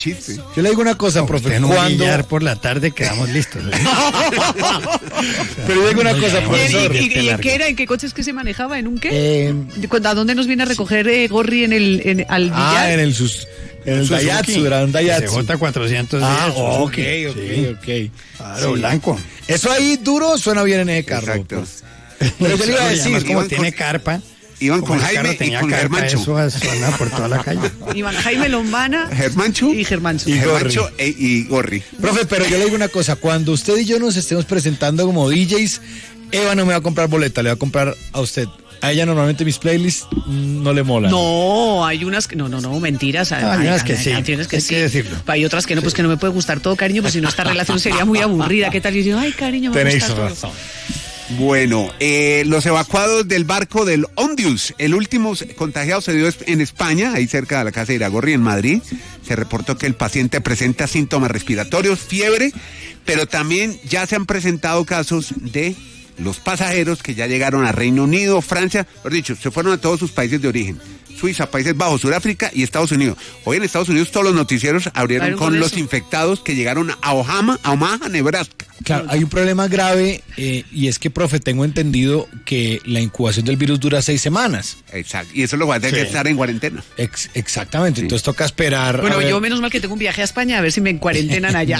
chiste. Yo le digo una cosa, profe, en un cuando billar por la tarde quedamos listos. Pero yo digo una cosa, profesor. ¿Y en qué era? ¿En qué coches que se manejaba? ¿En un qué? ¿A dónde nos viene a recoger Gorri al billar? En el Daihatsu, era un Daihatsu. J410. Ok. Claro, blanco. Eso ahí duro suena bien en ese carro. Exacto. Pues. Pero yo le iba a decir, Además, como iban tiene con- carpa. Iban Como con el Jaime carro y tenía con carpa, Germancho. eso suena por toda la calle. Iban Jaime Lombana Germancho y Germancho. Y Germancho y Gorri. profe, pero yo le digo una cosa, cuando usted y yo nos estemos presentando como DJs, Eva no me va a comprar boleta, le va a comprar a usted. A ella normalmente mis playlists no le molan. No, hay unas que... No, mentiras. Hay unas que sí, Tienes que hay sí. que decirlo. Hay otras que no, pues que no me puede gustar todo, cariño, pues si no esta relación sería muy aburrida. ¿Qué tal? Y yo, ay, cariño, me Tenéis gusta todo. razón. Bueno, los evacuados del barco del Ondius, el último contagiado se dio en España, ahí cerca de la casa de Iragorri, en Madrid. Se reportó que el paciente presenta síntomas respiratorios, fiebre, pero también ya se han presentado casos de los pasajeros que ya llegaron a Reino Unido, Francia, mejor dicho, se fueron a todos sus países de origen. Suiza, Países Bajos, Sudáfrica y Estados Unidos. Hoy en Estados Unidos todos los noticieros abrieron Claro, con con los eso. infectados que llegaron a Omaha, Nebraska. Claro, hay un problema grave y es que, profe, tengo entendido que la incubación del virus dura 6 semanas. Exacto. Y eso lo va a tener que estar en cuarentena. Exactamente, entonces toca esperar. Bueno, a ver. yo menos mal que tengo un viaje a España a ver si me encuarentenan allá.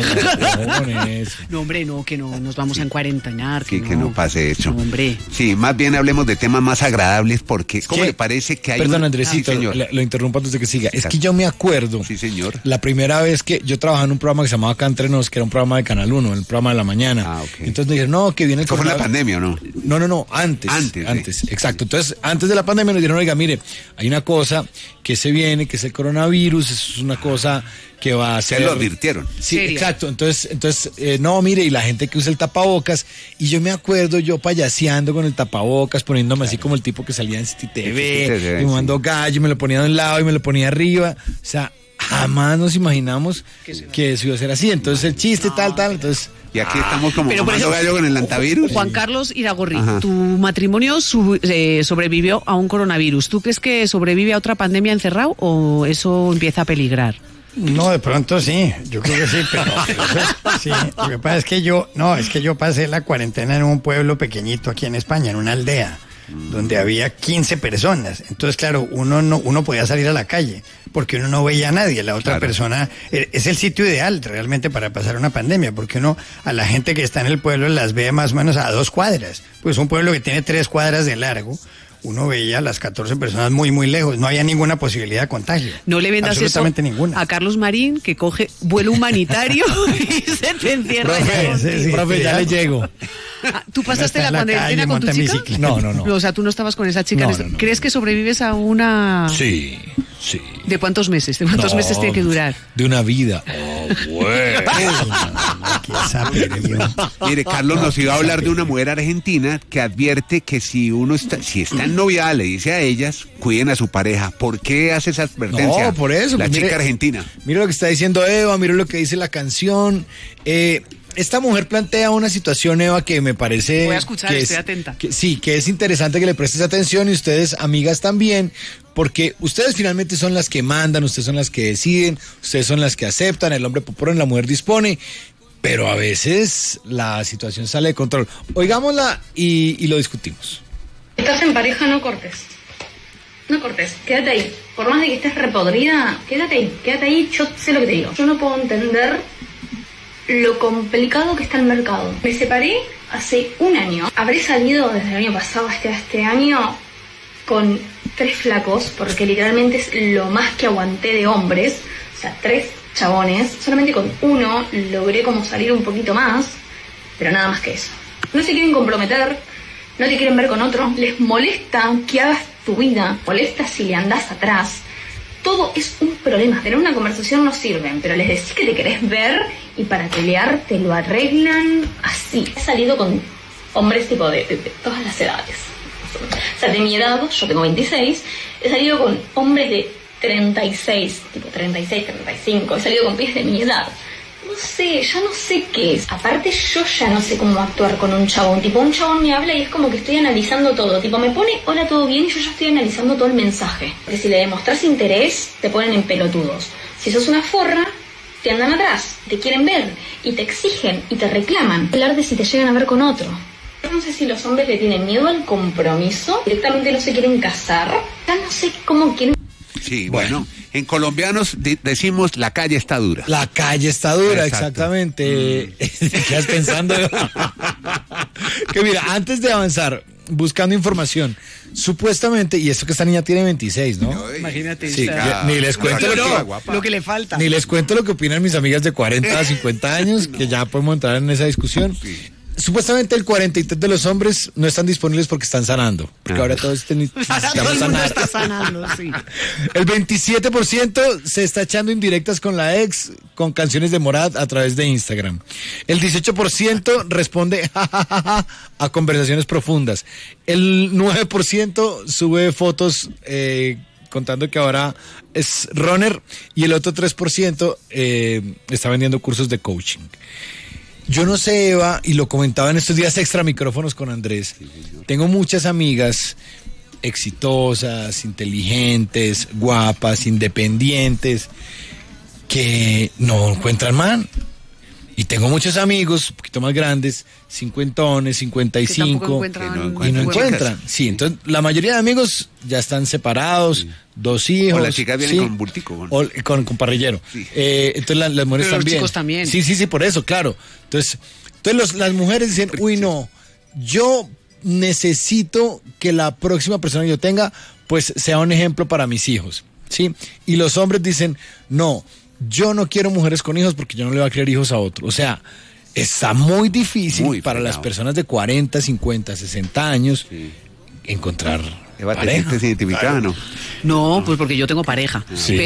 No, con eso. No, hombre, no, que no nos vamos a encuarentenar. Que no pase eso. No, hombre. Sí, más bien hablemos de temas más agradables porque, ¿cómo que- le parece que hay Perdón, una- Andresito, Sí, señor. lo interrumpo antes de que siga. Es que yo me acuerdo, Sí, señor. la primera vez que yo trabajaba en un programa que se llamaba Acá Entre Nos, que era un programa de Canal 1, el programa de la mañana. Ah, ok. Entonces me dijeron, no, que viene el ¿Eso fue en la coronavirus. pandemia o no? No, antes. Antes, sí. Exacto. Entonces, antes de la pandemia nos dijeron, oiga, mire, hay una cosa que se viene, que es el coronavirus, es una cosa que va a Se ser... lo advirtieron. Sí, Seria. exacto. Entonces, no, mire, y la gente que usa el tapabocas, y yo me acuerdo yo payaseando con el tapabocas, poniéndome así como el tipo que salía en City TV, y me mandó gallo, me lo ponía de un lado y me lo ponía arriba. O sea, jamás nos imaginamos que eso iba a ser así. Entonces, el chiste, tal, entonces... Y aquí estamos como Pero por mamando eso- gallo con el antivirus. Juan Carlos Iragorri, Ajá. tu matrimonio sobrevivió a un coronavirus. ¿Tú crees que sobrevive a otra pandemia encerrado o eso empieza a peligrar? No, de pronto sí, yo creo que sí, pero sí, lo que pasa es que yo pasé la cuarentena en un pueblo pequeñito aquí en España, en una aldea, donde había 15 personas. Entonces, claro, uno podía salir a la calle, porque uno no veía a nadie, la otra Claro. persona, es el sitio ideal realmente para pasar una pandemia, porque uno a la gente que está en el pueblo las ve más o menos a 2 cuadras, pues un pueblo que tiene 3 cuadras de largo. Uno veía a las 14 personas muy, muy lejos. No había ninguna posibilidad de contagio. No le vendas eso Absolutamente ninguna. a Carlos Marín, que coge vuelo humanitario y se te encierra. Profe, allá. sí, profe, ya le llego. Ah, ¿Tú pasaste Está la en la cuarentena calle, con tu monta en chica? bicicleta. No. O sea, tú no estabas con esa chica. No. ¿Crees que sobrevives a una... Sí. ¿De cuántos meses? ¿De cuántos No, meses tiene que durar? De una vida. Oh, bueno. Qué saperío. Mire, Carlos nos iba a hablar de una mujer argentina que advierte que si está en noviada, le dice a ellas, cuiden a su pareja. ¿Por qué hace esa advertencia? No, por eso, La pues, chica mire- argentina. Mira lo que está diciendo Eva, mira lo que dice la canción. Esta mujer plantea una situación, Eva, que me parece... Voy a escuchar, que estoy atenta. Sí, que es interesante que le prestes atención y ustedes, amigas, también, porque ustedes finalmente son las que mandan, ustedes son las que deciden, ustedes son las que aceptan, el hombre propone, la mujer dispone, pero a veces la situación sale de control. Oigámosla y lo discutimos. Estás en pareja, no cortes. No cortes, quédate ahí. Por más de que estés repodrida, quédate ahí, yo sé lo que te digo. Yo no puedo entender lo complicado que está el mercado. Me separé hace un año. Habré salido desde el año pasado hasta este año con 3 flacos, porque literalmente es lo más que aguanté de hombres. O sea, 3 chabones. Solamente con uno logré como salir un poquito más, pero nada más que eso. No se quieren comprometer, no te quieren ver con otro, les molesta que hagas tu vida, molesta si le andás atrás. Todo es un problema. Tener una conversación no sirve, pero les decís que te querés ver y para pelear te lo arreglan así. He salido con hombres tipo de todas las edades. O sea, de mi edad, yo tengo 26, he salido con hombres de 36, tipo 36, 35, he salido con pies de mi edad. No sé, ya no sé qué es. Aparte yo ya no sé cómo actuar con un chabón. Tipo, un chabón me habla y es como que estoy analizando todo. Tipo, me pone, hola, ¿todo bien? Y yo ya estoy analizando todo el mensaje. Porque si le demostrás interés, te ponen en pelotudos. Si sos una forra, te andan atrás, te quieren ver y te exigen y te reclaman. Hablar de si te llegan a ver con otro. Yo no sé si los hombres le tienen miedo al compromiso, directamente no se quieren casar. Ya no sé cómo quieren. Sí, bueno, en colombianos decimos la calle está dura. La calle está dura, Exacto. exactamente. ¿Qué estás pensando? Que mira, antes de avanzar, buscando información, supuestamente, y esto que esta niña tiene 26, ¿no? Imagínate. Sí, o sea, ni les cuento lo que le falta. Ni les cuento lo que opinan mis amigas de 40 a 50 años, que ya podemos entrar en esa discusión. Supuestamente el 43% de los hombres no están disponibles porque están sanando. Porque ahora todos Todo necesitamos el mundo sanar. está sanando, sí. El 27% se está echando indirectas con la ex con canciones de Morat a través de Instagram. El 18% responde ja, ja, ja, ja, a conversaciones profundas. El 9% sube fotos contando que ahora es runner y el otro 3% está vendiendo cursos de coaching. Yo no sé, Eva, y lo comentaba en estos días extra micrófonos con Andrés, tengo muchas amigas exitosas, inteligentes, guapas, independientes, que no encuentran man. Y tengo muchos amigos, un poquito más grandes, 50, 55, que tampoco y no encuentran. Sí, entonces la mayoría de amigos ya están separados, 2 hijos. O las chicas vienen sí, con bultico. o con parrillero. Sí. Entonces las mujeres Pero los también. chicos también. Sí, por eso, claro. Entonces las mujeres dicen, uy, no, yo necesito que la próxima persona que yo tenga, pues sea un ejemplo para mis hijos, ¿sí? Y los hombres dicen, no, yo no quiero mujeres con hijos porque yo no le voy a criar hijos a otro. O sea, está muy difícil Muy para las fregado. personas de 40, 50, 60 años encontrar Eva, ¿te pareja. sientes identificada, no? No, pues porque yo tengo pareja. Sí.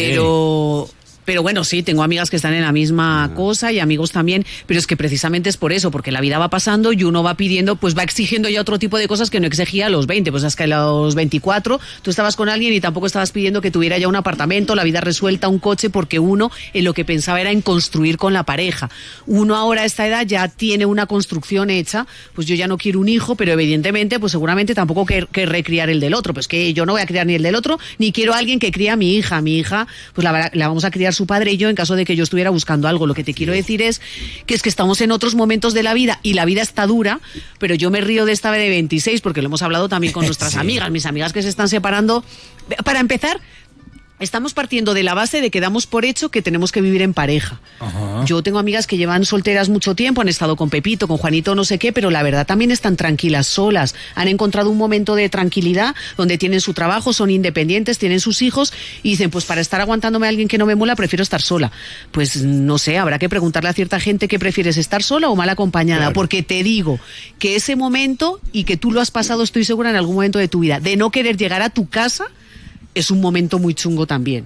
Pero bueno, sí, tengo amigas que están en la misma cosa y amigos también, pero es que precisamente es por eso, porque la vida va pasando y uno va pidiendo, pues va exigiendo ya otro tipo de cosas que no exigía a los 20, pues es que a los 24 tú estabas con alguien y tampoco estabas pidiendo que tuviera ya un apartamento, la vida resuelta, un coche, porque uno en lo que pensaba era en construir con la pareja. Uno ahora a esta edad ya tiene una construcción hecha, pues yo ya no quiero un hijo, pero evidentemente, pues seguramente tampoco querré criar el del otro, pues que yo no voy a criar ni el del otro, ni quiero a alguien que cría a mi hija, pues la vamos a criar su padre y yo en caso de que yo estuviera buscando algo. Lo que te quiero decir es que estamos en otros momentos de la vida y la vida está dura, pero yo me río de esta de 26 porque lo hemos hablado también con nuestras amigas, mis amigas que se están separando. Para empezar, estamos partiendo de la base de que damos por hecho que tenemos que vivir en pareja. Ajá. Yo tengo amigas que llevan solteras mucho tiempo, han estado con Pepito, con Juanito, no sé qué, pero la verdad también están tranquilas, solas. Han encontrado un momento de tranquilidad donde tienen su trabajo, son independientes, tienen sus hijos y dicen, pues para estar aguantándome a alguien que no me mola, prefiero estar sola. Pues no sé, habrá que preguntarle a cierta gente que prefieres estar sola o mal acompañada, Claro. porque te digo que ese momento, y que tú lo has pasado, estoy segura, en algún momento de tu vida, de no querer llegar a tu casa, es un momento muy chungo también.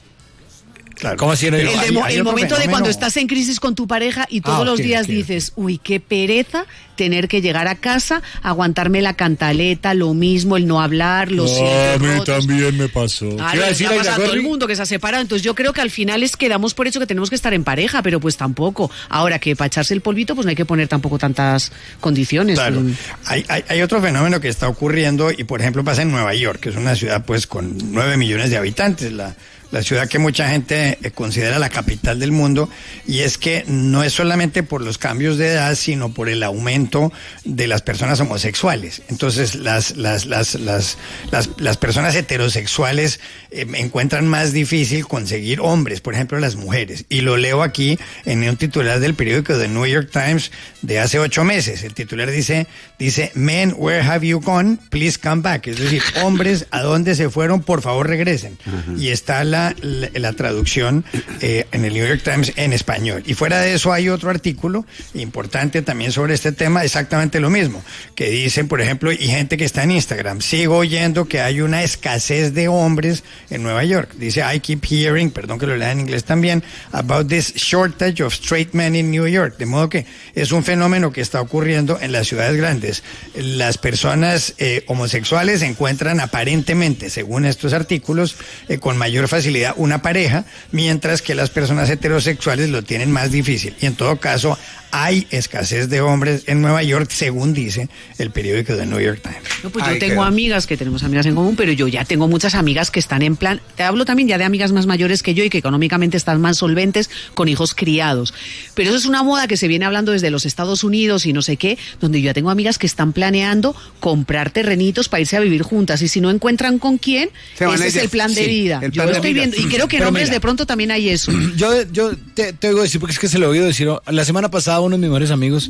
Claro. ¿Cómo así? Pero hay El otro momento de fenómeno. cuando estás en crisis con tu pareja y todos los ok, días ok. dices, uy, qué pereza tener que llegar a casa, aguantarme la cantaleta, lo mismo, el no hablar, los a mí rotos. también me pasó. Claro, ¿Qué iba a decir, ya pasa a Aida todo el Gorri? mundo que se ha separado, entonces yo creo que al final es que damos por hecho que tenemos que estar en pareja, pero pues tampoco. Ahora que para echarse el polvito pues no hay que poner tampoco tantas condiciones. Claro. Hay otro fenómeno que está ocurriendo y por ejemplo pasa en Nueva York, que es una ciudad pues con 9 millones de habitantes, la ciudad que mucha gente considera la capital del mundo, y es que no es solamente por los cambios de edad, sino por el aumento de las personas homosexuales. Entonces las personas heterosexuales encuentran más difícil conseguir hombres, por ejemplo las mujeres. Y lo leo aquí en un titular del periódico The New York Times de hace 8 meses. El titular dice, Men, where have you gone? Please come back. Es decir, hombres, ¿a dónde se fueron? Por favor regresen. Y está la traducción en el New York Times en español. Y fuera de eso hay otro artículo importante también sobre este tema, exactamente lo mismo, que dicen, por ejemplo, y gente que está en Instagram, sigo oyendo que hay una escasez de hombres en Nueva York. Dice, I keep hearing, perdón que lo lea en inglés también, about this shortage of straight men in New York. De modo que es un fenómeno que está ocurriendo en las ciudades grandes. Las personas homosexuales encuentran aparentemente, según estos artículos, con mayor facilidad una pareja, mientras que las personas heterosexuales lo tienen más difícil. Y en todo caso, hay escasez de hombres en Nueva York, según dice el periódico The New York Times. No, pues yo tengo amigas que tenemos amigas en común, pero yo ya tengo muchas amigas que están en plan, te hablo también ya de amigas más mayores que yo y que económicamente están más solventes con hijos criados. Pero eso es una moda que se viene hablando desde los Estados Unidos y no sé qué, donde yo ya tengo amigas que están planeando comprar terrenitos para irse a vivir juntas y si no encuentran con quién, ese es el plan de vida. Yo lo estoy viendo y creo que en hombres de pronto también hay eso. Yo te oigo decir, porque es que se lo he oído decir, la semana pasada uno de mis mejores amigos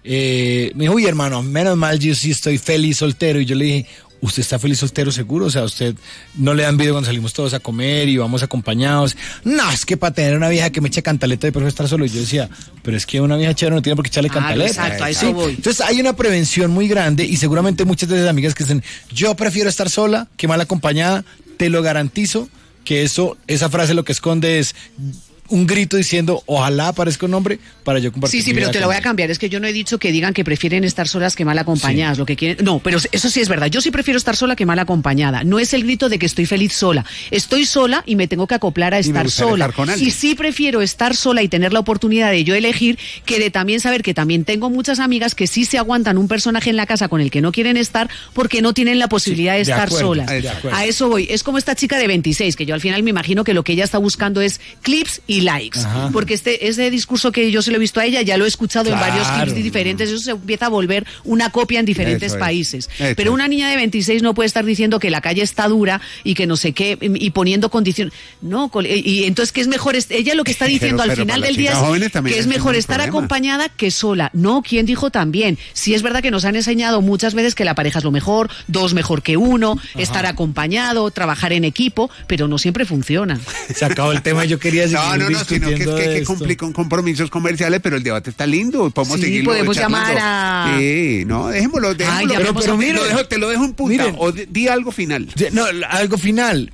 me dijo, uy hermano, menos mal yo sí estoy feliz soltero, y yo le dije, ¿usted está feliz soltero seguro? O sea, ¿usted no le da envidia cuando salimos todos a comer y vamos acompañados? No, es que para tener una vieja que me eche cantaleta y prefiero estar solo. Y yo decía, pero es que una vieja chévere no tiene por qué echarle cantaleta. Exacto, a eso voy. Entonces hay una prevención muy grande y seguramente muchas de esas amigas que dicen, yo prefiero estar sola que mal acompañada, te lo garantizo que esa frase lo que esconde es un grito diciendo, ojalá aparezca un hombre para yo compartir. Sí, pero te lo voy a cambiar. Es que yo no he dicho que digan que prefieren estar solas que mal acompañadas. Sí. Lo que quieren, no, pero eso sí es verdad. Yo sí prefiero estar sola que mal acompañada. No es el grito de que estoy feliz sola. Estoy sola y me tengo que acoplar a estar sola. Y sí prefiero estar sola y tener la oportunidad de yo elegir que de también saber que también tengo muchas amigas que sí se aguantan un personaje en la casa con el que no quieren estar porque no tienen la posibilidad de estar solas. A eso voy. Es como esta chica de 26, que yo al final me imagino que lo que ella está buscando es clips y likes. Ajá. Porque ese discurso que yo se lo he visto a ella, ya lo he escuchado en varios clips diferentes, eso se empieza a volver una copia en diferentes países. Pero una niña de 26 no puede estar diciendo que la calle está dura y que no sé qué, y poniendo condiciones. No, y entonces que es mejor, ella lo que está diciendo al final del día es que es mejor estar acompañada que sola. No, ¿quién dijo también? Sí es verdad que nos han enseñado muchas veces que la pareja es lo mejor, dos mejor que uno, estar acompañado, trabajar en equipo, pero no siempre funciona. Se acabó el tema, yo quería decir sino que es que cumplí con compromisos comerciales, pero el debate está lindo, podemos seguirlo. Podemos llamar a... Sí, no, dejémoslo. Pero mira, te lo dejo en punta, miren, o di algo final. No, algo final.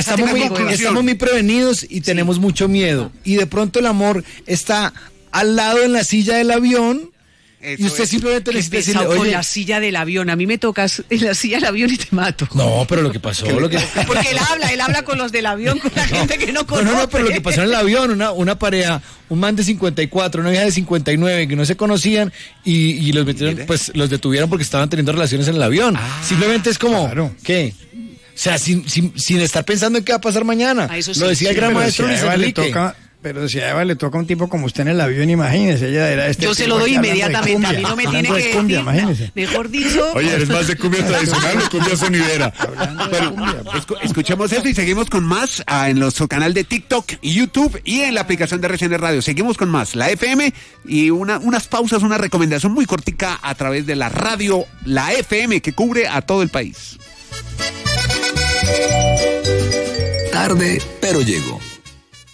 Estamos muy prevenidos y tenemos mucho miedo. Y de pronto el amor está al lado en la silla del avión. Eso y usted simplemente necesita decirle, oye, con la silla del avión, a mí me tocas en la silla del avión y te mato. No, pero lo que pasó, porque él habla con los del avión, con la gente que no conoce. No, pero lo que pasó en el avión, una pareja, un man de 54, una vieja de 59 que no se conocían y los metieron, pues los detuvieron porque estaban teniendo relaciones en el avión. Simplemente es como, claro. ¿Qué? O sea, sin estar pensando en qué va a pasar mañana. Sí, lo decía el gran maestro Luis Enrique. Pero si a Eva le toca un tipo como usted en el avión, imagínese, ella era yo se lo doy inmediatamente, a mí no me tiene que decir, imagínese. Mejor dicho. Oye, ¿eres más de cumbia tradicional o cumbia sonidera? Bueno, escuchemos eso y seguimos con más en nuestro canal de TikTok y YouTube y en la aplicación de RCN Radio. Seguimos con más, la FM y unas pausas, una recomendación muy cortica a través de la radio, la FM, que cubre a todo el país. Tarde, pero llegó.